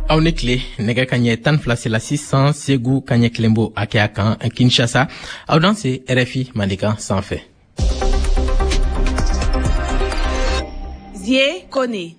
aw ni tile nɛgɛ ka ɲɛ 12 la 600 Segu ka ɲɛ kilenbo a kɛ a kan Kinshasa aw dan se RFI Mandikan sanfɛ. Zie Kone.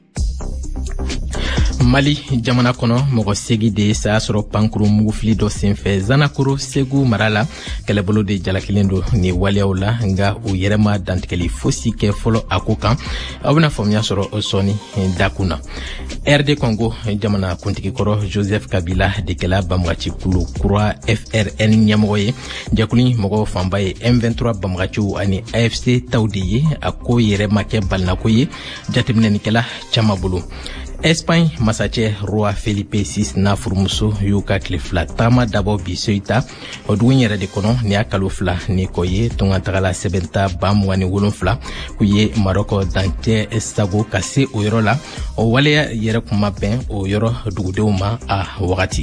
Mali jamana kɔnɔ mɔgɔ segi de saya sɔrɔ pankuru mugufili dɔ senfɛ Zanakoro Segu marala kɛlɛbolo de jalakilen do ni waliyaw la nga u yɛrɛma dantigɛli fosi kɛ fɔlɔ a ko kan aw bɛna faamuya sɔrɔ sɔni dakuna. RD Congo jamana kuntigi kɔrɔ Joseph Kabila de kɛla bamagaci kulu kura FRN ɲɛmɔgɔ ye jɛkulu mɔgɔ fanba ye M23 bamagaciw ani AFC taw de ye a ko yɛrɛma kɛ balinako ye jateminɛnikɛla caman bolo. Espagne masacɛ Roi Felipe VI n'a furumuso y'u ka tile fila taama dabɔ bi Ceuta o dugu yɛrɛ de kɔnɔ ni y'a kalo fila ni kɔ ye tɔnkatagala sɛbɛnta 27 k'u ye Maroc dancɛ sago ka se o yɔrɔ la o waleya yɛrɛ kuma bɛn o yɔrɔ dugudenw ma a wagati.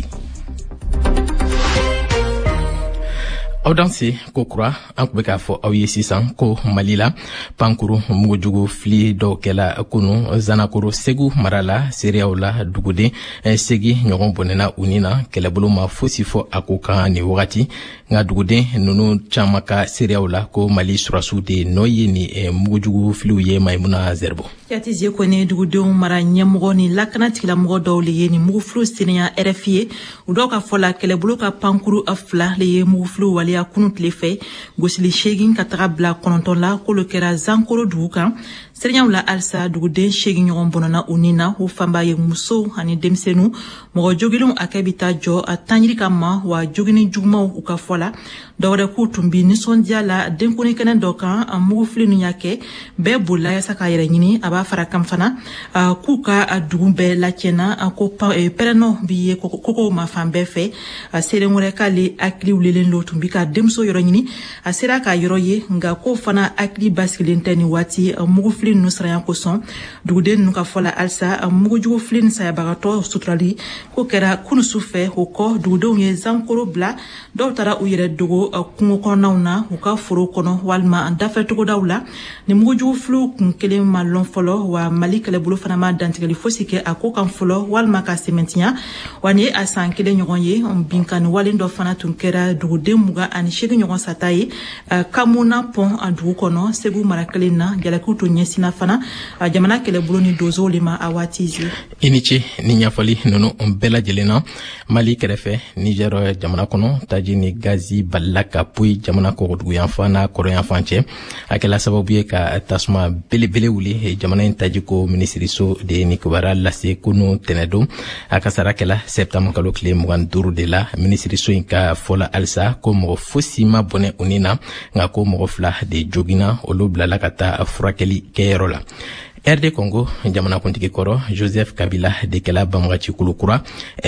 Aw danse ko kura an kun bɛ k'a fɔ aw ye sisan ko Mali la pankuru mugujugu fili dɔw kɛla kunu Zanakoro Segu marala seereyaw la duguden segi ɲɔgɔn bɔnɛna u ni na kɛlɛbolo ma fosi fɔ a ko kan ni wagati nka duguden ninnu caman ka seereyaw la ko Mali surasiw de nɔ ye ni mugujugu filiw ye Maimuna Zerbo. Jati Zie Kone dugudenw mara ɲɛmɔgɔ ni lakana tigilamɔgɔ dɔw le ye ni mugufiliw senenya RFI ye u dɔw ka fɔ la kɛlɛbolo ka pankuru fila le ye mugufiliw waliya kunu tile fɛ gosili 8 ka taga bila 9 la k'olu kɛra Zankoro dugu kan sereɲaw la alisa duguden 8 ɲɔgɔn bɔnɔna u ni na u fanba ye musow ani denmisɛnninw mɔgɔ jogilenw a kɛ bi taa jɔ a tanjiri ka ma wa jogini jugumaw u ka fɔ la dɔwɛrɛ k'u tun bi nisɔndiya la denkoni kɛnɛ dɔ kan a mugufili ninnu y'a kɛ bɛɛ bolila yasa k'a yɛrɛ ɲini a b'a fara kan fana k'u ka dugu bɛɛ lacɛnna ko pɛrɛnɔ bi ye kokow ma fan bɛɛ fɛ a seren wɛrɛ k'ale hakili wulilen lo tun bi ka denmuso yɔrɔ ɲini a sera k'a yɔrɔ ye nka ko fana hakili basigilen tɛ ni waati mugufili ninnu saraya kosɔn duguden ninnu ka fɔ la alisa mugujugu fili ni sayabagatɔ suturali ko kɛra kunusu fɛ o kɔ dugudenw ye Zankoro bila dɔw taara u yɛrɛ dogo kungo kɔnɔnaw na u ka foro kɔnɔ walima dafɛ togodaw la ni mugujugu filiw kun kelen ma lɔn fɔlɔ wa Mali kɛlɛbolo fana ma dantigɛli fosi kɛ a ko kan fɔlɔ walima ka sɛmɛntiya wa ni a san kelen ɲɔgɔn ye binkani walen dɔ fana tun kɛra duguden 28 ɲɔgɔn sata ye Kamuna pɔn a dugu kɔnɔ Segu mara kelen na jalakiw tun ɲɛsina fana jamana kɛlɛbolo ni dozow le ma a waati zi. I ni ce ni ɲɛfɔli ninnu bɛɛ lajɛlen na Mali kɛrɛfɛ Niger jamana kɔnɔ taji ni gazi balila ka poyi jamana kɔgɔduguyanfan n'a kɔrɔyanfan cɛ a kɛla sababu ye ka tasuma belebele wuli jamana in taji ko minisiriso de ni kibaruya lase kunu tɛnɛdon a ka sara kɛla septembre kalo tile 25 de la minisiriso in ka fɔla alisa ko mɔgɔ fosi ma bɔnɛ u ni na nka ko mɔgɔ fila de jogina olu bilala ka taa furakɛli kɛyɔrɔ la. RD Congo jamanakuntigi kɔrɔ Joseph Kabila de kɛla bamagaci kulu kura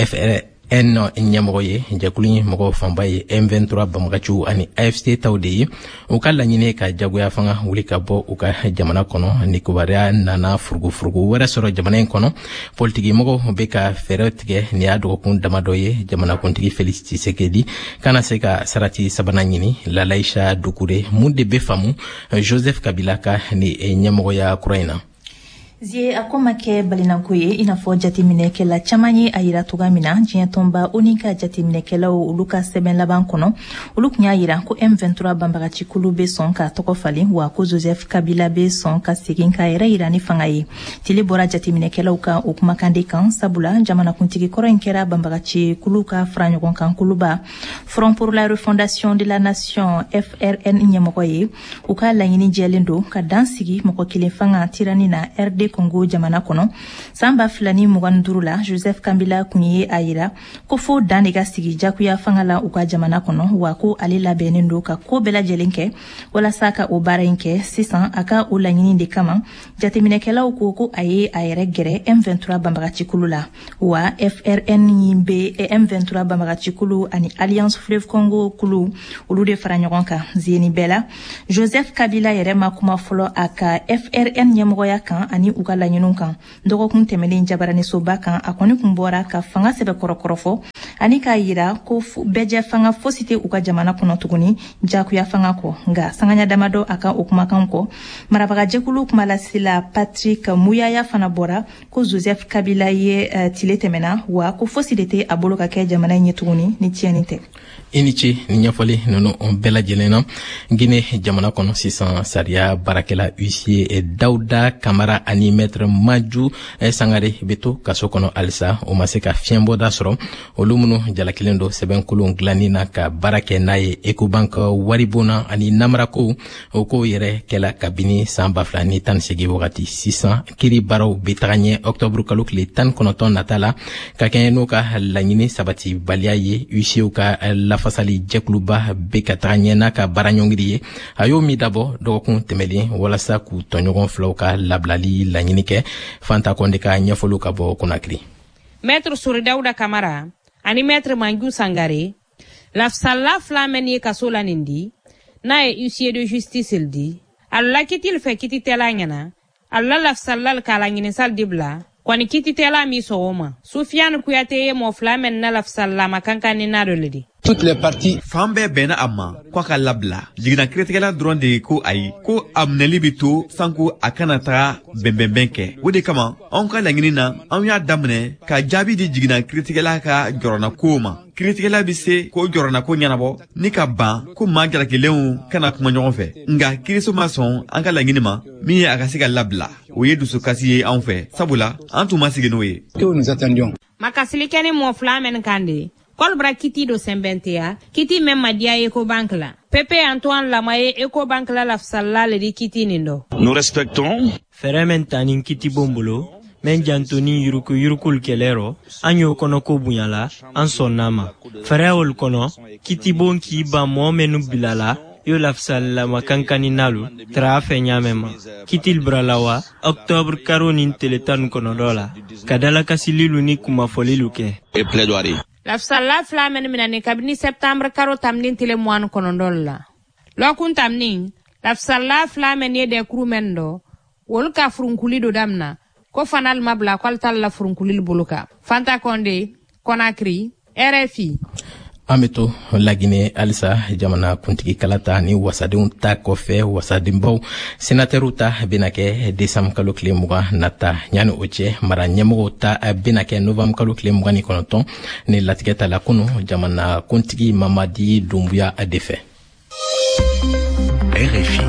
FRN ɲɛmɔgɔ ye jɛkulu mɔgɔ fanba ye M23 bamagaciw ani AFC taw de ye u ka laɲini ka jagoya fanga wuli ka bɔ u ka jamana kɔnɔ ni kibaruya nana furugufurugu wɛrɛ sɔrɔ jamana in kɔnɔ politiki mɔgɔw bɛ ka fɛɛrɛ tigɛ ni y'a dɔgɔkun damadɔ ye jamanakuntigi Félix Tshisekedi kana se ka sarati sabanan ɲini Lalaisha Dukure mun de bɛ faamu Joseph Kabila ka ni ɲɛmɔgɔya kura in na. Zie a ko ma kɛ balinako ye i n'a fɔ jateminɛkɛla caman ye a yira toga min na diɲɛ tɔnba o ni ka jateminɛkɛlaw olu ka sɛbɛn laban kɔnɔ olu kun y'a yira ko M23 banbagacikulu bɛ sɔn ka tɔgɔ falen wa ko Joseph Kabila bɛ sɔn ka segin ka yɛrɛ yira ni fanga ye tile bɔra jateminɛkɛlaw kan o kumakan de kan sabula jamanakuntigi kɔrɔ in kɛra banbagacikulu ka fara ɲɔgɔn kan kuluba Front pour la refondation de la nation FRN ɲɛmɔgɔ ye u ka laɲini jɛlen don ka dan sigi mɔgɔ kelen fanga tirani na RD Congo jamana kɔnɔ san 2025 la Joseph Kabila kun ye a yira ko fo dan de ka sigi jakuya fanga la u ka jamana kɔnɔ wa ko ale labɛnnen don ka ko bɛɛ lajɛlen kɛ walasa ka o baara in kɛ sisan a ka o laɲini de kama jateminɛkɛlaw ko a ye a yɛrɛ gɛrɛ M23 banbagacikulu la wa FRN bɛ M23 banbagacikulu ani Alliance Fleuve Congo kulu olu de fara ɲɔgɔn kan zieni bɛɛ la Joseph Kabila yɛrɛ ma kuma fɔlɔ a ka FRN ɲɛmɔgɔya kan ani u ka laɲiniw kan dɔgɔkun tɛmɛnen jabaranisoba kan a kɔni kun bɔra ka fanga sɛbɛ kɔrɔkɔrɔ fɔ ani k'a yira ko bɛjɛ fanga fosi tɛ u ka jamana kɔnɔ tuguni jakuya fanga kɔ nga sanganya damado akan o kumakan kɔ marabagajɛkulu kumalasila Patrick Muyaya fana bɔra ko Joseph Kabila ye tile tɛmɛna wa ko fosi de tɛ a bolo ka kɛ jamana ɲɛ tuguni ni tiɲɛni tɛ. I ni ce ni ɲɛfɔli ninnu bɛɛ lajɛlen na Guinée jamana kɔnɔ sisan sariya baarakɛla huissier Dawuda Kamara ani maître Maju Sangare bɛ to kaso kɔnɔ halisa o ma se ka fiɲɛbɔda sɔrɔ olu minnu jalakilen don sɛbɛnkolon dilanni na ka baara kɛ n'a ye Ecobank waribona ani namarako o ko yɛrɛ kɛla kabini san 2018 wagati sisan kiiri baaraw bɛ taga ɲɛ octobre kalo tile 19 nata la ka kɛɲɛ n'o ka laɲini sabati baliya ye huissierw ka lafasali jɛkuluba bɛ ka taga ɲɛ n'a ka baaraɲɔngiri ye a y'o min dabɔ dɔgɔkun tɛmɛlen walasa k'u tɔɲɔgɔn filaw ka labilali laɲini kɛ Fanta Konde ka ɲɛfɔliw ka bɔ Konakri. Maître Sori Dawuda Kamara ani maître Maju Sangare lafsalla fila men ye kaso la nin di n'a ye huissier de justice il di alla kitil fɛ kiti tɛla ɲɛna alla lafsallal k'a la ɲinisal di bila kɔni kiti tɛla mi sɔgɔ ma Sufiane Kuyate ye mɔ fila men na lafsalla ma kankan ni na dɔ le di. Toutes les parties fan bɛɛ bɛnna a ma ko a ka labila jigina kiiritigɛla dɔrɔn de ko ayi ko a minɛli bi to sanko a kana taga bɛnbɛnbɛn kɛ o de kama anw ka laɲini na anw y'a daminɛ ka jaabi di jigina kiiritigɛla ka jɔrɔna ko ma kiiritigɛla bi se ko jɔrɔna ko ɲɛnabɔ ni ka ban ko maa jalakilenw kana kuma ɲɔgɔn fɛ nga kiiriso ma sɔn an ka laɲini ma min ye a ka se ka labila o ye dusukasi ye anw fɛ sabula an tun ma sigi n'o ye. Makasili kɛni mɔ fila men kande kolbra kiti do sembentea kiti memma dia Ecobank la Pepe Antoine Lamaye Ecobank la lafsalla le di kiti nindo. Nous respectons Ferementanin kiti bombolo men jantoni yurukul kelero anyo kono ko bunyala an sonnama ferewol kono kiti bonki ba mo menu bilala yo lafsalla makankani nalu trafe nyamema kitil bralawa octobre karonin teletan kono dola kadala kasililu ni kuma folilu ke et plaidoirie. Lafsalla flamen minane kabini septembre karo tamnin tile moan konondol la. Lokun tamnin, lafsalla flamen ye de krumendo, wol ka frunkuli do damna, ko fanal mabla kwal tal la frunkuli buluka. Fanta Konde, Konakri, RFI. Ameto la Guinée alisa jamana kuntigi kalata ni wasadenw ta kɔfɛ wasadenbaw sénateur ta benake décembre kalo tile 20 nata ɲani o cɛ mara ɲɛmɔgɔw ta benake novembre kalo tile 29 ni latigɛ ta la kunu jamana kuntigi Mamadi Doumbouya de fɛ. RFI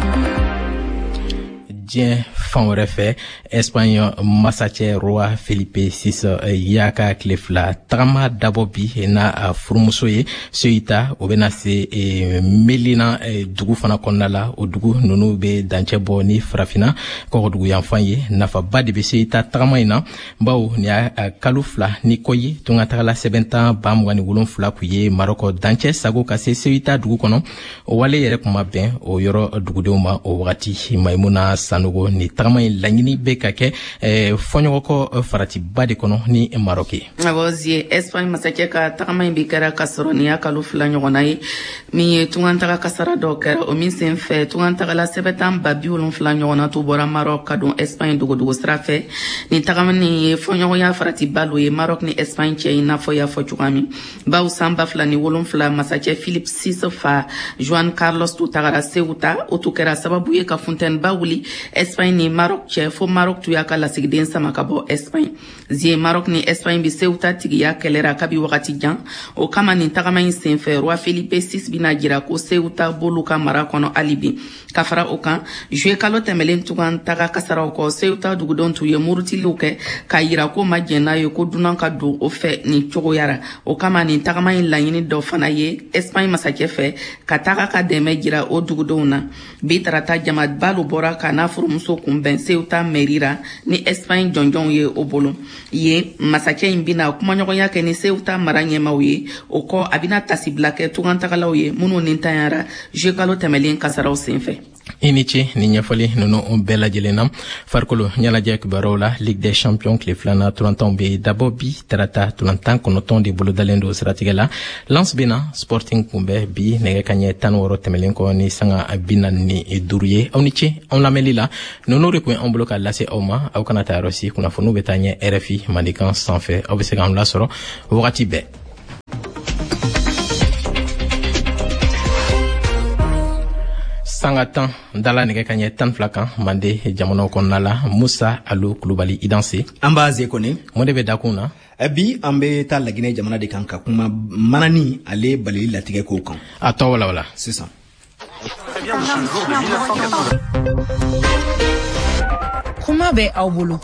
diɲɛ fan wɛrɛ fɛ Espagne masacɛ roi Felipe VI y'a ka tile fila tagama dabɔ bi n'a furumuso ye Ceuta o bɛna se Melilla dugu fana kɔnɔna la o dugu ninnu bɛ dancɛ bɔ ni farafina kɔgɔdugu yanfan ye nafaba de bɛ Ceuta tagama in na bawo ni y'a kalo fila ni kɔ ye tungatagala sɛbɛntan 27 k'u ye Maroc dancɛ sago ka se Ceuta dugu kɔnɔ o wale yɛrɛ kuma bɛn o yɔrɔ dugudenw ma o wagati Maimuna Sanogo ni tagama in laɲini bɛ ka kɛ fɔɲɔgɔnkɔ faratiba de kɔnɔ ni Maroc ye. Awɔ zie Espagne masakɛ ka tagama in bi kɛra ka sɔrɔ ni y'a kalo 2 ɲɔgɔnna ye min ye tungantaga kasara dɔ kɛra o min sen fɛ tungantagala sɛbɛntan 70 ɲɔgɔnna tu bɔra Maroc ka don Espagne dogodogo sira fɛ ni tagama nin ye fɔɲɔgɔnya faratiba lo ye Maroc ni Espagne cɛ i n'a fɔ y'a fɔ cogoya min bawo san 2007 masakɛ Philippe VI fa Juan Carlos tu tagara Ceuta o tu kɛra sababu ye ka funtɛniba wuli Espagne ni Maroc cɛ fo Maroc tu y'a ka lasigiden sama ka bɔ Espagne zie Maroc ni Espagne bi Ceuta tigiya kɛlɛra kabi wagati jan o kama nin tagama in senfɛ roi Felipe VI bina jira ko Ceuta bolu ka mara kɔnɔ alibi ka fara o kan juillet kalo tɛmɛlen tugan taga kasaraw kɔ Ceuta dugudenw tu ye murutiliw kɛ ka yira ko ma jɛn n'a ye ko dunan ka don o fɛ nin cogoyara o kama nin tagama in laɲini dɔ fana ye Espagne masakɛ fɛ ka taga ka dɛmɛ jira o dugudenw na bi tarata jamabalo bɔra ka n'a furumuso kunbɛn Ceuta mɛrira ni Espagne jɔnjɔnw ye o bolo ye masakɛ in bina kumaɲɔgɔnya kɛ ni Ceuta mara ɲɛmaw ye o kɔ a bina tasibila kɛ tugantagalaw ye minnu nin tanyara juillet kalo tɛmɛlen kasaraw senfɛ. I ni ce ni ɲɛfɔli ninnu bɛɛ lajɛlen na farikolo ɲɛnajɛ kibaruyaw la Ligue des Champions tile 2nan tolantanw bɛ dabɔ bi tarata 19 de bolodalen don siratigɛ la Lens bena Sporting kunbɛ bi nɛgɛ kaɲɛ 16 tɛmɛlen kɔ ni sanga 45 ye aw ni ce anw lamɛnli la ninnu de tun ye anw bolo ka lase aw ma aw kana taa yɔrɔ si kunnafoniw bɛ taa ɲɛ RFI Mandikan sanfɛ aw bɛ se k'an lasɔrɔ wagati bɛɛ. Sangatan dala nege kanye tan flakan mande jamono konnala Musa Alu Kulubali idanse amba zekone monde be dakuna abi ambe ta lagine jamana de kanka kuma manani ale balili latige ko kan ato wala c'est ça kuma be aw bolo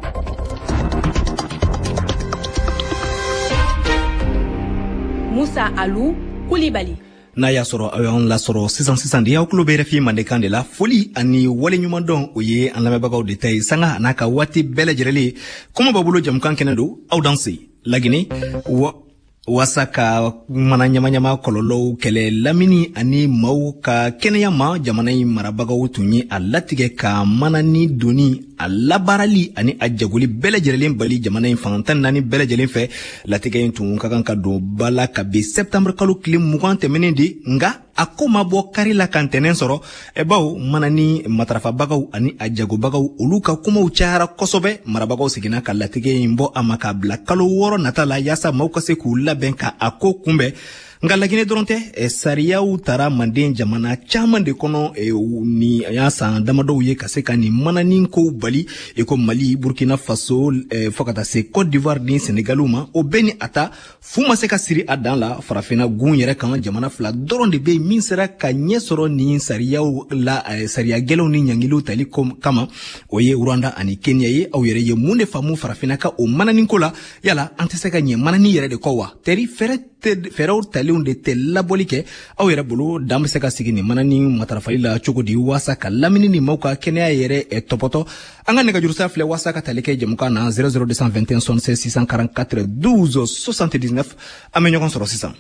Musa Alu Kulibali n'a y'a sɔrɔ aw y'an lasɔrɔ sisan de y'aw tulo bɛ RFI mandenkan de la foli ani waleɲuman dɔn o ye an lamɛnbagaw de ta ye sanga n'a ka waati bɛɛ lajɛlen kuma b'a bolo jamukan kɛnɛ don aw danse Lagine wasa ka mana ɲama kɔlɔlɔw kɛlɛ lamini ani maaw ka kɛnɛya ma jamana in marabagaw tun ye a latigɛ ka manani doni a labaarali ani a jagoli bɛɛ lajɛlen bali jamana in fan 14 bɛɛ lajɛlen fɛ latigɛ in tun ka kan ka don bala ka bi septembre kalo tile 20 tɛmɛnen de nga a ko ma bɔ kari la kan tɛnɛn sɔrɔ baw manani matarafabagaw ani a jagobagaw olu ka kumaw cayara kosɛbɛ marabagaw seginna ka latigɛ in bɔ a ma ka bila kalo 6 nata la yaasa maaw ka se k'u labɛn ka a ko kunbɛn nga Lagine dɔrɔn tɛ sariyaw tara manden jamana caman de kɔnɔ ni y'a san damadɔw ye ka se ka ni manani kow bali ko Mali Burkina Faso fo ka taa se Côte d'Ivoire ni Sénégal ma o bɛɛ ni a ta fu ma se ka siri a dan la farafina gun yɛrɛ kan jamana fila dɔrɔn de bɛ min sera ka ɲɛ sɔrɔ ni sariyaw la sariya gɛlɛnw ni ɲangiliw tali kama o ye Rwanda ani Kenya ye aw yɛrɛ ye mun de faamu farafina ka o manani ko la yala an tɛ se ka ɲɛ manani yɛrɛ de kɔ wa teri fɛɛrɛw talenw de tɛ labɔli kɛ aw yɛrɛ bolo dan bɛ se ka sigi ni manani matarafali la cogo di waasa ka lamini ni maaw ka kɛnɛya yɛrɛ tɔpɔtɔ an ka nɛgɛjurusa filɛ waasa ka tali kɛ jamukan na 00221 76 644 12 79 an bɛ ɲɔgɔn sɔrɔ sisan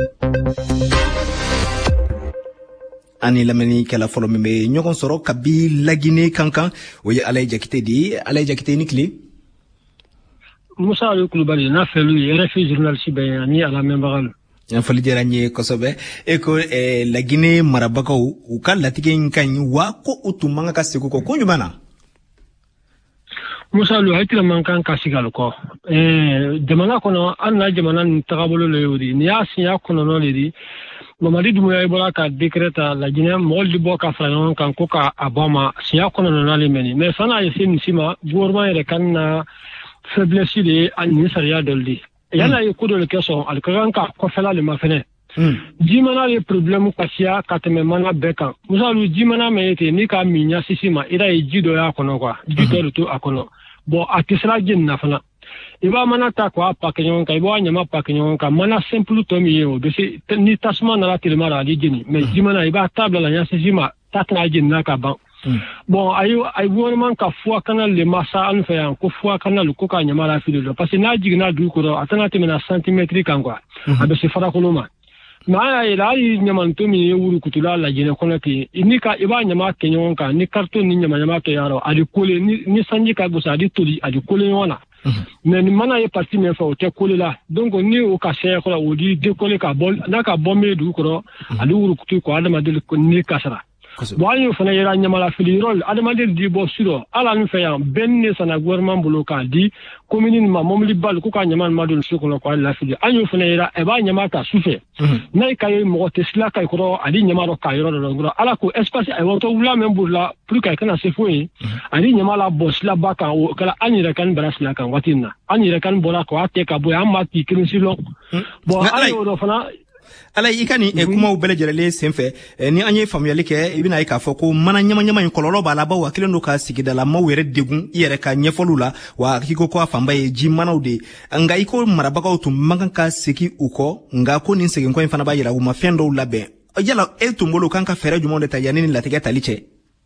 ani lamɛnnikɛla fɔlɔ min bɛ ɲɔgɔn sɔrɔ kabi Lagine kankan o ye Alaye Jakite de ye Alaye Jakite ni tile Musa Alu Kulubali n'a fɛlu ye RFI journaliste bɛɛ ani a lamɛnbagaw foli diyara n ye kosɛbɛ ko Lagine marabagaw u ka latigɛ in ka ɲi wa ko u tun man ka segu kɔ ko ɲuman na Musa Alu hakili man kan ka sigi kɔ jamana kɔnɔ an na jamana nin tagabolo le y'o de ni y'a sinya kɔnɔnɔ le di Mamadi Doumbouya bɔra ka décret ta Lagine mɔgɔw de bɔ ka fara ɲɔgɔn kan ko ka a bɔ ma sinya kɔnɔnɔ le mɛni mais fana ye se nin si ma gouvernement yɛrɛ kan na faiblesse de ani sariya dɔ de yana ye ko dɔ le kɛ sɔn ali ka kan ka kɔfɛla le ma fɛnɛ jimana ye problème kasiya ka tɛmɛ mana bɛɛ kan Musa Alu jimana mɛ ye ten ni ka min ɲa sisi ma i ye ji dɔ y'a kɔnɔ quoi ji dɔ de to a kɔnɔ bon a tɛ sira jeni na fana i b'a mana ta k'a pake ɲɔgɔn kan i b'a ɲama pake ɲɔgɔn kan mana simple tɔ min ye o bɛ se ni tasuma nana telema la a bɛ jeni mais jimana i b'a ta bila la ɲa sisi ma ta tɛna jeni n'a ka ban bon ay gouvernement ka fua kana le masa an fɛ yan ko fua kana lu ko ka ɲama la fili lo parce que n'a jiginna dugu kɔrɔ a tɛna tɛmɛna centimètre kan quoi a bɛ se farakolo ma mais an y'a ye hali ɲamanto min ye wuru kutula Lagine kɔnɔ ten i b'a ɲama kɛ ɲɔgɔn kan ni carton ni ɲama kɛ yɔrɔ a di kole ni sanji ka gosi a di toli a di kole ɲɔgɔn na mais ni mana ye parti min fɛ o tɛ kole la donc ni o ka sɛya kɔrɔ o di décoller ka bɔ n'a ka bɔ min dugu kɔrɔ a di wuru kutu ko adamaden ni kasara bon an y'o fana yera ɲamala fili yɔrɔ adamaden di bɔ sudɔ ala nin fɛ yan bɛɛ ni ne sana gouvernement bolo k'a di commune nin ma mobili bali ko ka ɲama nin ma don su kɔnɔ k'a lafili an y'o fana yera ɛ b'a ɲama ta sufɛ n'a ye ka ye mɔgɔ tɛ sila ka kɔrɔ a di ɲama dɔ k'a yɔrɔ dɔ dɔrɔn ala ko espace a wɔtɔ wula min bolo la pour que a kana se foyi a di ɲama la bɔ silaba kan o kɛra an yɛrɛ kan bara sila kan waati in na an yɛrɛ kan bɔra k'a tɛ ka bɔ an ma k'i kelen silɔn bon an y'o dɔ fana Alaye i ka ni kumaw bɛɛ lajɛlen senfɛ ni an ye faamuyali kɛ i bɛna ye k'a fɔ ko mana ɲama in kɔlɔlɔ b'a la baw hakili don ka sigidala maaw yɛrɛ degun i yɛrɛ ka ɲɛfɔliw la wa k'i ko a fanba ye ji manaw de nka i ko marabagaw tun man kan ka segin u kɔ nka ko nin seginkɔ in fana b'a yira u ma fɛn dɔw labɛn yala e tun bolo kan ka fɛɛrɛ jumɛnw de ta yanni ni latigɛ tali cɛ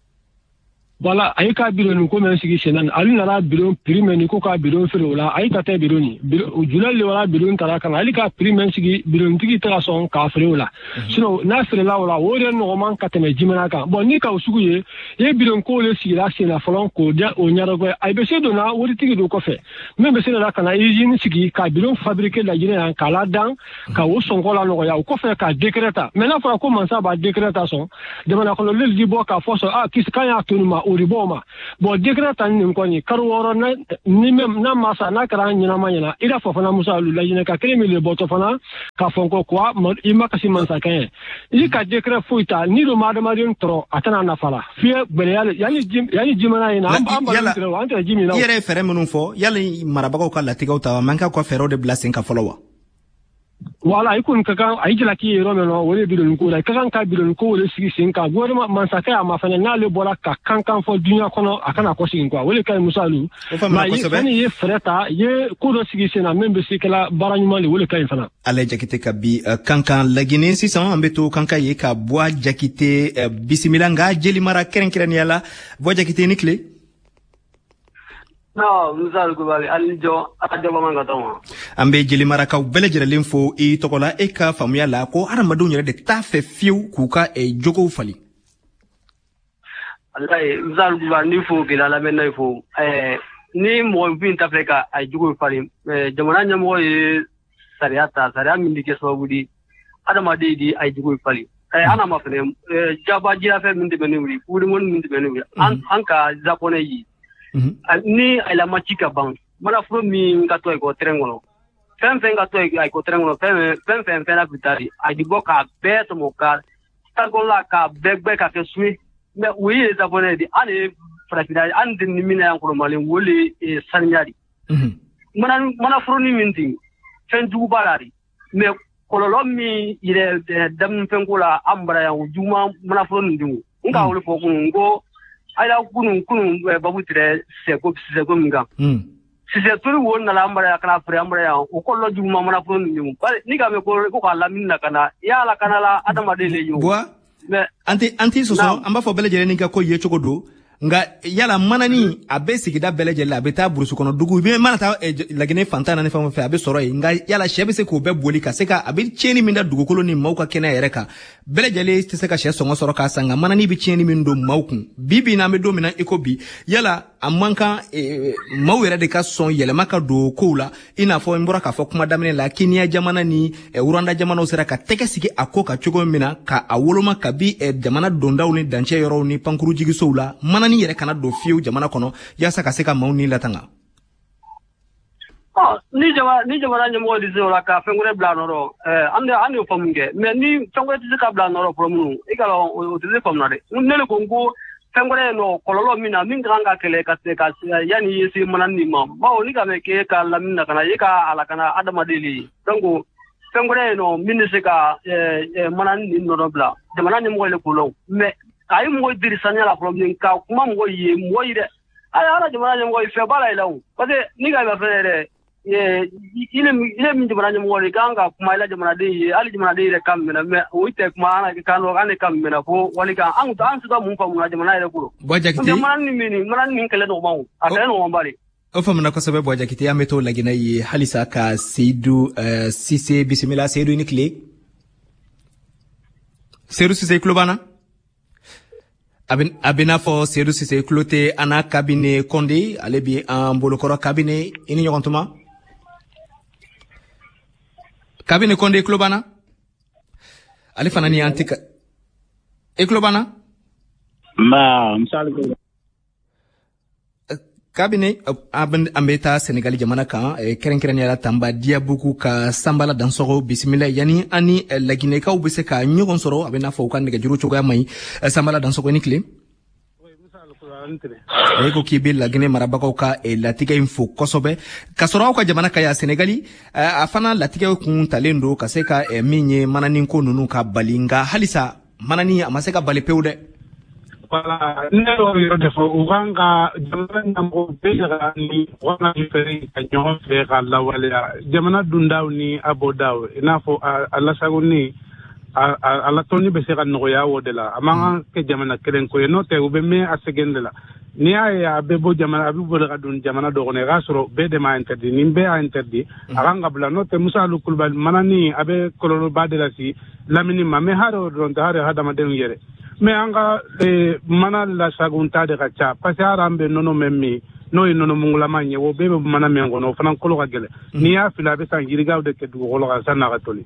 Voilà, ayi ka biro ni ko men sigi senan ali nana biro prix men ni ko ka biro fere wala ayi ka ta biro ni julal le wala biro tara kan ali ka prix men sigi biro tigi tara son ka fere wala sino na fere la wala o de no man ka teme jimana kan bon ni ka usugu ye biro ko le sigi la sena folon ko dia o nyaro go ay be se do na wori tigi do ko fe men be se la kan ay jini sigi ka biro fabriquer la jine an kala dan ka o son ko la no ya o ko fe ka décréta mais na fa ko man sa ba décréta son de mana ko le di bo ka force kis kan ya tunuma uriboma bo décret tan ni ko ni karworo na ni mem na masa na kara nyina manyana ira fo fana musa lu lajina ka kremi le boto fana ka fonko kwa ima kasi mansa kan yi ka décret fuita ni do madama rin tro atana na fala fie bele yani jimana ina anta jimi na yere fere munun fo yali marabako ka latiga ta manka ko fero de blessing ka followa wala ikun kakan ayjila ki yero meno wole bidon ko la kakan ka bidon ko wole sigi sin ka gouvernement man saka ma fana na le bola ka kankan fo dunya kono akana ko sigin ko wole kay musalu ma yi ye freta ye ko do sigi sin na membe sikela baranyuma le wole kay fana ale jakite ka bi kankan lagine sisan ambeto kanka ye ka boa jakite bisimila nga jeli mara kerenkeren yala boa jakite nikle no musalu ko bali alijo atajoba manga tawo ambe jeli maraka belejere lemfo e tokola e ka famuya la ko aramadu nyere de tafe fiu kuka e jogo fali wallahi musalu ko bali fo gila la menay fo ni mo bin tafrika ay jogo fali jamana nyamo e sariata saria min dike sobudi adama de ay jogo fali ana ma fene jaba jira fe min de benuri puri mon min de benuri anka japonais yi ni ala machika bang mana fro mi ngato ko trengono fen ngato ko trengono fen na bitari adi boka beto moka tagola ka begbe ka kesui me wi zabone di ani frafida andi ni mina yanko malen wole sanyari mana fro ni minti fen du balari me kololo mi ire dam fen kula ambra ya juma mana fro ni dingu nga wole fo ngo ayla kunun babutire seko mga sise turi won na lambara ya kana fure ambara ya ukollo juma mana fon ni ni ga me ko kala minna kana ya la kana la adama de le yo anti soso amba fo bele jere ni ga ko ye chogodo nga yala manani abe sigida bele jere abe ta burusu kono dugu be manata lagine fantana ne famo fe abe soro nga yala shebe se ko be boli ka seka abe cheni minda dugu kolo ni mauka kena yereka bele jele te seka she songo soro ka sanga manani bi cheni mindo maukun bibi na me do mina ikobi yala amanka mawere de ka son yele maka do kola ina fo mbura ka fo kuma damene la kinia jamana ni uranda jamana usera ka teke sigi akoka chogo mina ka awoloma ka bi jamana dondaw ni danche yoro ni pankuru jigi soula manani yere kana do fiu jamana kono yasa ka seka mauni latanga ni jamana nyamo di zola ka fengure blanoro ande famunge me ni fengure ti ka blanoro promu igalo o ti famnade nele kongo fengure no kololo mina mingranga kele ka yani yesi manani ma bawo ni ka me ke ka lamina kana yeka ala kana adama deli donc fengure no minise ka manani no bla jamana nyamo le kulo me ay mo diri sanya la problem ka kuma mo ye mo ire ay ala jamana nyamo fe bala ilaw parce que ni ga ba fere ile min jamana nyamo le kanga kuma ila jamana de ali jamana de re kam mena me uite kuma ana ka no ane kam mena ko wali ka an su da mun fa mun jamana re kulo bojakiti jamana ni kele no bawo akele no mbali o famna ko sabe bojakiti ameto lagina yi halisa ka Seydou Cissé bismillah Seydou ni clé Seydou Cissé klobana abina fo Seydou Cissé cloté ana cabinet Condé ale bi en bolokoro cabinet ini nyokontuma cabinet Condé klobana ale fanani antika e klobana ma msal cabinet ambeta Senegal jamana kan keren yala tamba diabuku ka sambala dansoro bismillah yani ani lagine ka ubese ka nyogon soro abena fo kan daga juru choga mai sambala dansoro ni kle eko kibil lagine marabako ka latiga info kosobe kasoro ka jamana ka ya Senegali afana latiga kun talendo kaseka minye manani ko nunu ka balinga halisa manani amaseka balepeude wala nero yo defo uganga jamana mo beja ni wana diferi kanyo fe kala wala jamana dundaw ni abodaw inafo ala sagoni ala toni be se kan no ya wodela amanga ke jamana kelen ko no te ube me asegendela ni aya be bo jamana abu bo ga dun jamana do ne gasro be de ma interdi ni be a interdi aranga bla no te musa lu kulbal manani abe kololo badela si lamini ma me haro don dare hada ma den yere me anga mana la sagunta de kacha pasarambe nono memmi no inono mungula manye wo bebe mana mengo no fana kolo ka gele ni ya fila be san yiriga de ke du kolo ka sana ka toli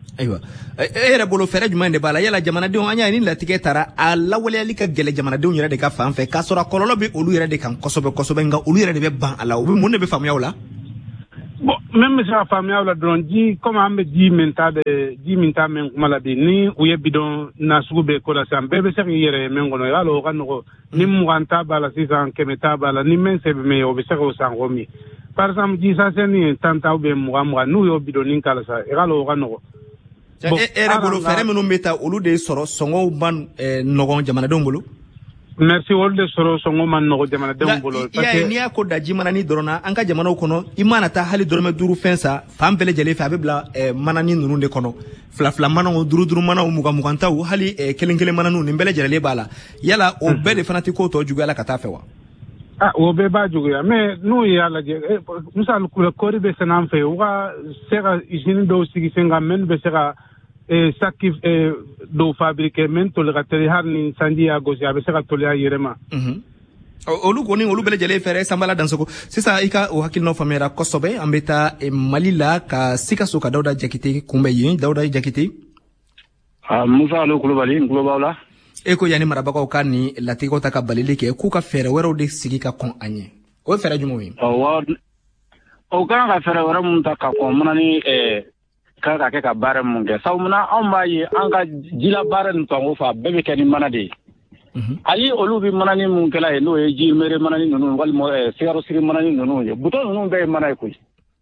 Aywa e yɛrɛ bolo fɛrɛ jumɛn de b'a la yala jamanadenw an y'a ni latigɛ taara a lawaleyali ka gɛlɛ jamanadenw yɛrɛ de ka fan fɛ k'a sɔrɔ kɔlɔlɔ bɛ olu yɛrɛ de kan kosɛbɛ kosɛbɛ nka olu yɛrɛ de bɛ ban a la mun de bɛ faamuya o la bon même bɛ se ka faamuya o la dɔrɔn ji comme an bɛ ji min ta mɛn kuma la bi ni u ye bidɔn nasugu bɛɛ ko la sisan bɛɛ bɛ se k'i yɛrɛ ye mɛn kɔnɔ i b'a dɔn o ka nɔgɔ ni 20 ta b'a la sisan 100 ta b'a la ni mɛn sɛbɛn mɛn o bɛ se k'o san k'o min par exemple ji sasɛni ye 10 ta ou bien 20 n'u y'o bidɔnnin k'a la sa i b'a dɔn o ka nɔgɔ e yɛrɛ bolo fɛrɛ minnu bɛ ta olu de sɔrɔ sɔngɔw man nɔgɔn jamanadenw bolo merci olu de sɔrɔ sɔngɔ man nɔgɔ jamanadenw bolo n'i y'a ko da ji manani dɔrɔn na an ka jamanaw kɔnɔ i mana taa hali dɔrɔmɛ 5 fɛn sa fan bɛɛ lajɛlen fɛ a bɛ bila manani ninnu de kɔnɔ fila manaw 5 manaw 20 taw hali kelen mananiw nin bɛɛ lajɛlen b'a la yala o bɛɛ de fana tɛ ko tɔ juguya la ka taa fɛ wa o bɛɛ b'a juguya mais n'u y'a lajɛ misali kɔɔri bɛ sɛnɛ an fɛ u ka se ka usine dɔw sigi sen kan minnu bɛ se ka saki dɔw fabriquer min toli ka teli hali ni sanji y'a gosi a bɛ se ka toli a yɛrɛ ma olu kɔni olu bɛɛ lajɛlen fɛrɛ sanbala dansogo sisan i ka o hakilinaw faamuyara kosɛbɛ an bɛ taa mali la ka sikaso ka dawuda jakite kunbɛn yen dawuda jakite musa alo kulubali n tulo b'aw la e ko yanni marabagaw ka ni latigɛw ta ka balili kɛ k'u ka fɛɛrɛ wɛrɛw de sigi ka kɔn an ɲɛ o ye fɛɛrɛ jumɛnw ye o kan ka fɛɛrɛ wɛrɛ mun ta ka kɔn mana ni kan ka kɛ ka baara mun kɛ sabu munna anw b'a ye an ka jila baara nin tɔngo fa bɛɛ bɛ kɛ ni mana de ye hali olu bɛ manani mun kɛla ye n'o ye ji mere manani ninnu walima sigaro sigi manani ninnu ye butɔn ninnu bɛɛ ye mana ye koyi